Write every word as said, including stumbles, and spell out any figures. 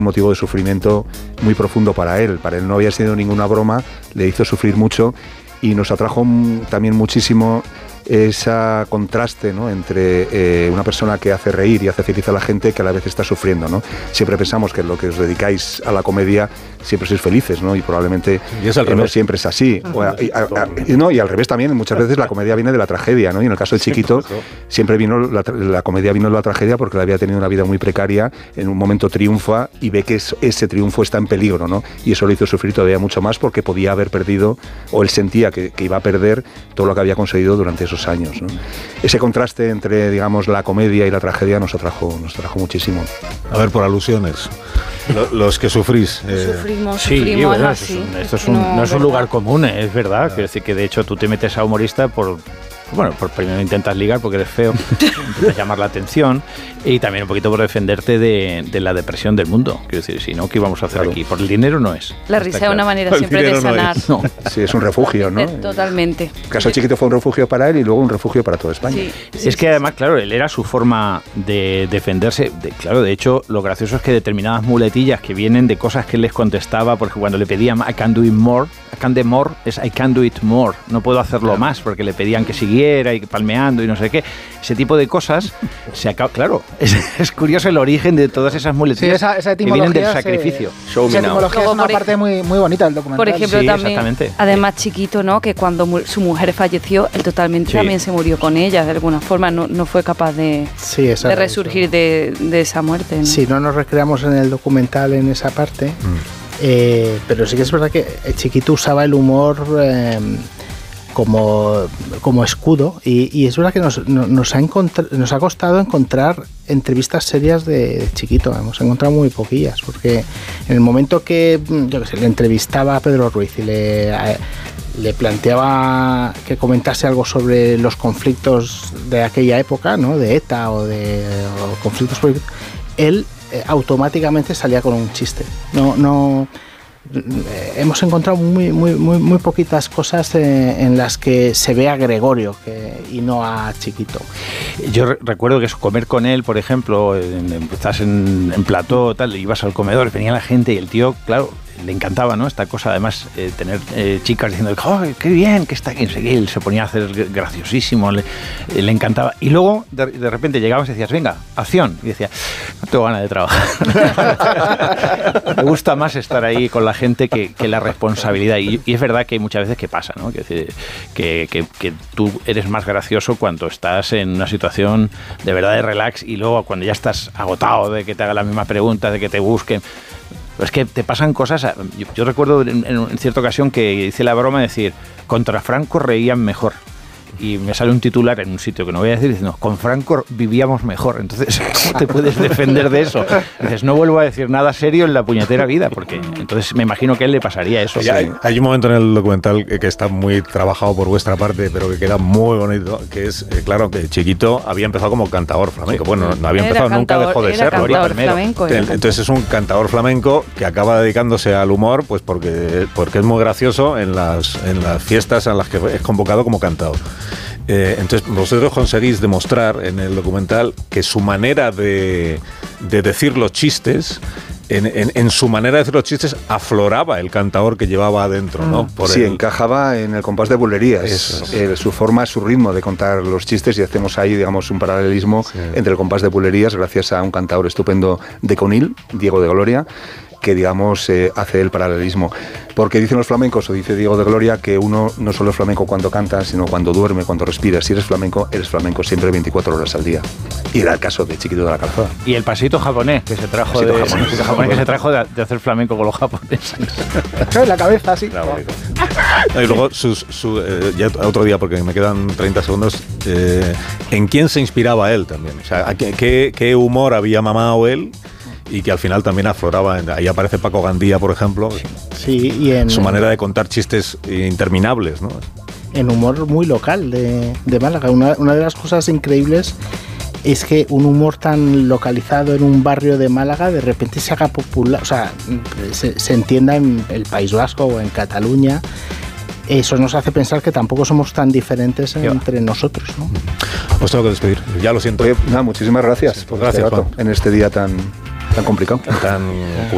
motivo de sufrimiento muy profundo para él. Para él no había sido ninguna broma, le hizo sufrir mucho y nos atrajo también muchísimo ese contraste, ¿no?, entre eh, una persona que hace reír y hace feliz a la gente que a la vez está sufriendo, ¿no? Siempre pensamos que lo que os dedicáis a la comedia siempre sois felices, ¿no? Y probablemente y es al eh, no revés. siempre es así. O a, y, a, a, y, no, y al revés también, muchas veces la comedia viene de la tragedia, ¿no? Y en el caso del Chiquito, siempre vino la, la comedia vino de la tragedia porque él había tenido una vida muy precaria, en un momento triunfa y ve que es, ese triunfo está en peligro, ¿no? Y eso lo hizo sufrir todavía mucho más porque podía haber perdido, o él sentía que, que iba a perder todo lo que había conseguido durante esos años, ¿no? Ese contraste entre, digamos, la comedia y la tragedia nos atrajo, nos atrajo muchísimo. A ver, por alusiones, los que sufrís. Eh... Sufrimos, sí, sufrimos bueno, así. Esto es un, esto es un, no, no es un lugar común, es verdad. Quiero decir que de hecho tú te metes a humorista por... Bueno, por primero intentas ligar porque eres feo, intentas llamar la atención y también un poquito por defenderte de, de la depresión del mundo. Quiero decir, si no, ¿qué vamos a hacer claro. aquí? Por el dinero no es. La risa es claro. una manera siempre de sanar. No es. No. Sí, es un refugio, ¿no? Totalmente. El caso Chiquito fue un refugio para él y luego un refugio para toda España. Sí, sí, es que además, claro, él era su forma de defenderse. De, claro, de hecho, lo gracioso es que determinadas muletillas que vienen de cosas que él les contestaba, porque cuando le pedían I can do it more, I can do more, es I can do it more. No puedo hacerlo claro. más, porque le pedían que siguiera y que palmeara y no sé qué, ese tipo de cosas se acaba, claro, es, es curioso el origen de todas esas muletillas sí, esa, esa que vienen del sacrificio. Se, esa etimología es una parte muy, muy bonita del documental. Por ejemplo, sí, también, además Chiquito, ¿no?, que cuando mu- su mujer falleció, él totalmente sí. también se murió con ella, de alguna forma, no, no fue capaz de, sí, de resurgir de, de esa muerte, ¿no? Sí, no nos recreamos en el documental en esa parte, mm. eh, pero sí que es verdad que Chiquito usaba el humor... Eh, Como, como escudo y, y es verdad que nos, nos, ha encontr- nos ha costado encontrar entrevistas serias de, de Chiquito, hemos encontrado muy poquillas porque en el momento que yo qué sé, le entrevistaba a Pedro Ruiz y le, a, le planteaba que comentase algo sobre los conflictos de aquella época, ¿no?, de ETA o de o conflictos políticos, él eh, automáticamente salía con un chiste, no no hemos encontrado muy muy muy muy poquitas cosas eh, en las que se ve a Gregorio que, y no a Chiquito. Yo re- recuerdo que comer con él, por ejemplo, en, en, estás en, en plató, tal, ibas al comedor, venía la gente y el tío, claro, le encantaba, ¿no?, esta cosa, además, eh, tener eh, chicas diciendo, ¡oh, qué bien, que está aquí! Él se ponía a hacer graciosísimo, le, eh, le encantaba. Y luego, de, de repente llegabas y decías, venga, acción. Y decía, no tengo ganas de trabajar. Me gusta más estar ahí con la gente que, que la responsabilidad. Y, y es verdad que hay muchas veces que pasa, ¿no?, que, que, que, que tú eres más gracioso cuando estás en una situación de verdad de relax y luego cuando ya estás agotado de que te hagan las mismas preguntas, de que te busquen. Es que te pasan cosas. Yo, yo recuerdo en, en cierta ocasión que hice la broma de decir, contra Franco reían mejor. Y me sale un titular en un sitio que no voy a decir diciendo, con Franco vivíamos mejor. Entonces, ¿cómo te puedes defender de eso? Dices, no vuelvo a decir nada serio en la puñetera vida, porque entonces me imagino que a él le pasaría eso. Sí. Hay, hay un momento en el documental que está muy trabajado por vuestra parte, pero que queda muy bonito, que es, eh, claro, que Chiquito había empezado como cantador flamenco. Sí. Bueno, no había empezado, cantador, nunca dejó de serlo. Flamenco, Entonces es un cantador flamenco que acaba dedicándose al humor, pues porque, porque es muy gracioso en las, en las fiestas en las que es convocado como cantador. Eh, entonces vosotros conseguís demostrar en el documental que su manera de, de decir los chistes, en, en, en su manera de decir los chistes afloraba el cantador que llevaba adentro, ¿no? Por sí, el... encajaba en el compás de bulerías. Eh, su forma, su ritmo de contar los chistes, y hacemos ahí, digamos, un paralelismo sí. entre el compás de bulerías gracias a un cantador estupendo de Conil, Diego de Gloria, que, digamos, eh, hace el paralelismo. Porque dicen los flamencos, o dice Diego de Gloria, que uno no solo es flamenco cuando canta, sino cuando duerme, cuando respira. Si eres flamenco, eres flamenco siempre veinticuatro horas al día. Y era el caso de Chiquito de la Calzada. Y el pasito japonés que se trajo, de, japonés, pasito japonés que se trajo de, de hacer flamenco con los japoneses. En la cabeza, sí. Claro, no, y luego, sus, su, eh, ya otro día, porque me quedan treinta segundos, eh, ¿en quién se inspiraba él también? O sea, ¿qué, qué, qué humor había mamado él? Y que al final también afloraba. Ahí aparece Paco Gandía, por ejemplo. Sí, y en su manera de contar chistes interminables, ¿no? En humor muy local de, de Málaga. Una, una de las cosas increíbles es que un humor tan localizado en un barrio de Málaga de repente se haga popular, o sea, se, se entienda en el País Vasco o en Cataluña. Eso nos hace pensar que tampoco somos tan diferentes entre yeah. nosotros, ¿no? Os tengo que despedir, ya lo siento. Oye, nada, muchísimas gracias sí, por gracias, este rato, en este día tan, tan complicado. Tan